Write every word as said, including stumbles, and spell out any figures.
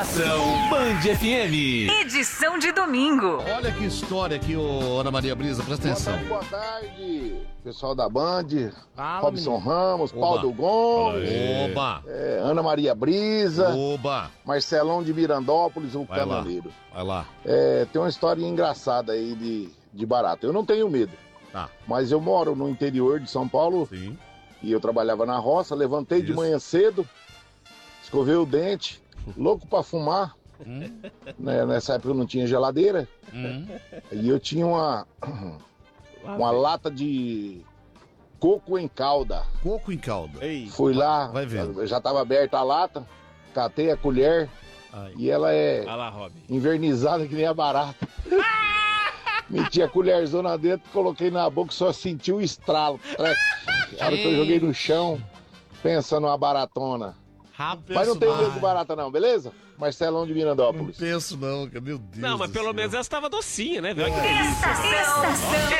Estação Band F M. Edição de domingo. Olha que história aqui, ô Ana Maria Brisa, presta atenção. Boa tarde, boa tarde, pessoal da Band, Fala, Robson menino. Ramos, Oba. Paulo Gomes, Oba, é, Ana Maria Brisa, oba, Marcelão de Mirandópolis, o vai lá, caminhoneiro. vai lá. É, tem uma história engraçada aí de, de barata. Eu não tenho medo, Tá, mas eu moro no interior de São Paulo sim. e eu trabalhava na roça, levantei de Isso. manhã cedo, escovei o dente, louco pra fumar. Hum, Né, nessa época eu não tinha geladeira hum. e eu tinha uma, uma lata de coco em calda. Coco em calda. Fui lá, Vai vendo. já estava aberta a lata, catei a colher Ai. e ela é Olha lá, Rob. invernizada que nem a barata. Meti a colherzona dentro, coloquei na boca, só senti o estralo. Trec. A hora que eu joguei no chão, pensando numa baratona. Mas não tenho medo de barata não, beleza? Marcelão de Não Mirandópolis. penso não, cara, meu Deus. Não, mas do pelo céu. menos essa tava docinha, né? Viu? Olha que delícia. Estação